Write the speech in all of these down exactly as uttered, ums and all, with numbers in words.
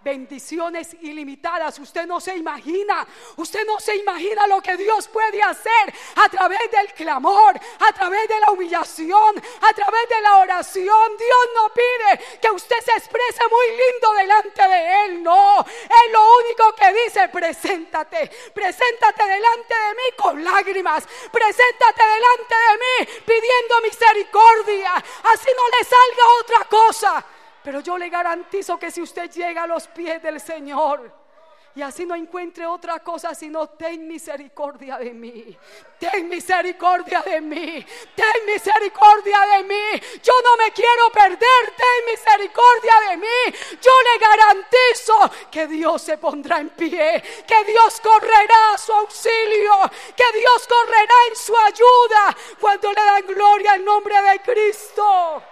bendiciones ilimitadas. Usted no se imagina, usted no se imagina lo que Dios puede hacer a través del clamor, a través de la humillación, a través de la oración. Dios no pide que usted se exprese muy lindo delante de Él, no. Él lo único que dice: preséntate, preséntate delante de mí con lágrimas, preséntate delante de mí pidiendo misericordia, así no le salga otra cosa. Pero yo le garantizo que si usted llega a los pies del Señor y así no encuentre otra cosa sino: ten misericordia de mí, ten misericordia de mí, ten misericordia de mí, yo no me quiero perder, ten misericordia de mí. Yo le garantizo que Dios se pondrá en pie, que Dios correrá a su auxilio, que Dios correrá en su ayuda cuando le dan gloria al nombre de Cristo.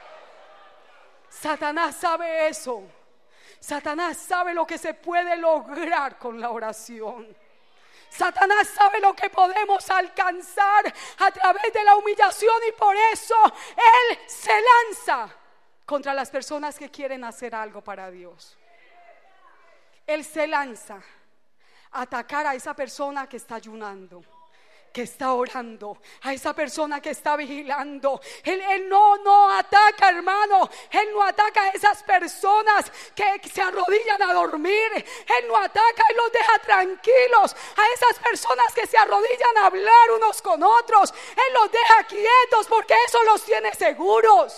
Satanás sabe eso. Satanás sabe lo que se puede lograr con la oración. Satanás sabe lo que podemos alcanzar a través de la humillación, y por eso él se lanza contra las personas que quieren hacer algo para Dios. Él se lanza a atacar a esa persona que está ayunando, que está orando, a esa persona que está vigilando. Él, él no, no ataca, hermano. Él no ataca a esas personas que se arrodillan a dormir. Él no ataca, Él los deja tranquilos. A esas personas que se arrodillan a hablar unos con otros, Él los deja quietos porque eso los tiene seguros.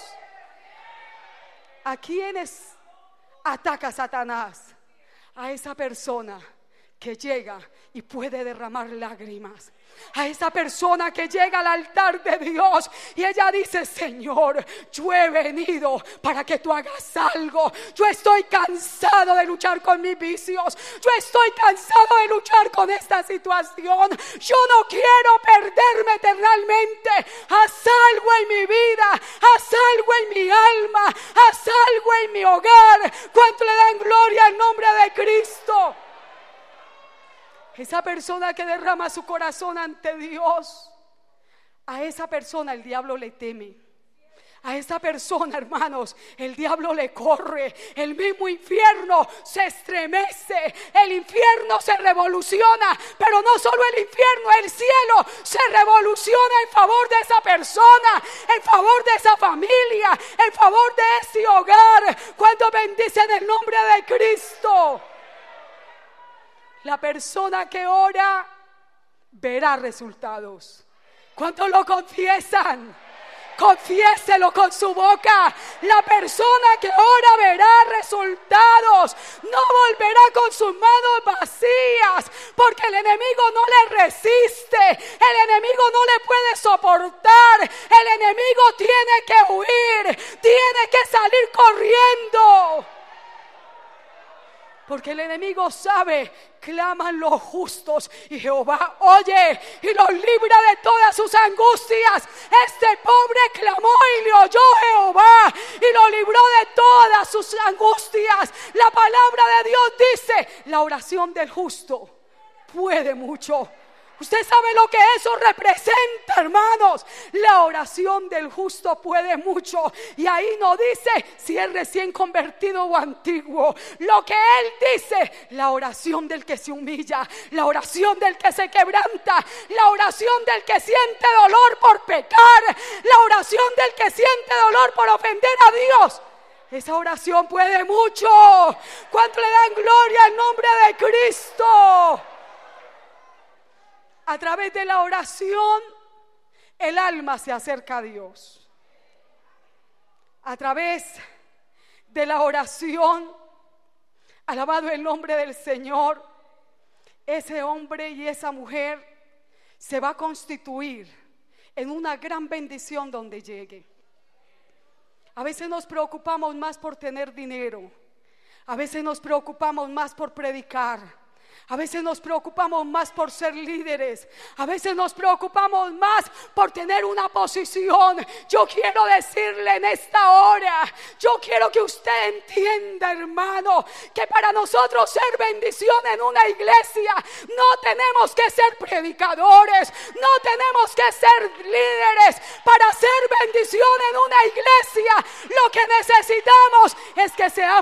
¿A quiénes ataca Satanás? A esa persona que llega y puede derramar lágrimas. A esa persona que llega al altar de Dios y ella dice: Señor, yo he venido para que tú hagas algo. Yo estoy cansado de luchar con mis vicios. Yo estoy cansado de luchar con esta situación. Yo no quiero perderme eternamente. Haz algo en mi vida, haz algo en mi alma, haz algo en mi hogar. ¿Cuánto le dan gloria al nombre de Cristo? Esa persona que derrama su corazón ante Dios, a esa persona el diablo le teme. A esa persona, hermanos, el diablo le corre. El mismo infierno se estremece. El infierno se revoluciona. Pero no solo el infierno, el cielo se revoluciona en favor de esa persona, en favor de esa familia, en favor de ese hogar. Cuando bendicen el nombre de Cristo, la persona que ora verá resultados. ¿Cuántos lo confiesan? Confiéselo con su boca. La persona que ora verá resultados. No volverá con sus manos vacías, porque el enemigo no le resiste. El enemigo no le puede soportar. El enemigo tiene que huir, tiene que salir corriendo. Porque el enemigo sabe, claman los justos y Jehová oye y los libra de todas sus angustias. Este pobre clamó y le oyó Jehová y lo libró de todas sus angustias. La palabra de Dios dice: la oración del justo puede mucho. Usted sabe lo que eso representa, hermanos. La oración del justo puede mucho. Y ahí no dice si es recién convertido o antiguo. Lo que él dice: la oración del que se humilla, la oración del que se quebranta, la oración del que siente dolor por pecar, la oración del que siente dolor por ofender a Dios. Esa oración puede mucho. ¿Cuánto le dan gloria al nombre de Cristo? A través de la oración, el alma se acerca a Dios. A través de la oración, alabado el nombre del Señor, ese hombre y esa mujer se va a constituir en una gran bendición donde llegue. A veces nos preocupamos más por tener dinero. A veces nos preocupamos más por predicar. A veces nos preocupamos más por ser líderes. A veces nos preocupamos más por tener una posición. Yo quiero decirle en esta hora, yo quiero que usted entienda, hermano, que para nosotros ser bendición en una iglesia no tenemos que ser predicadores, no tenemos que ser líderes. Para ser bendición en una iglesia, lo que necesitamos es que sea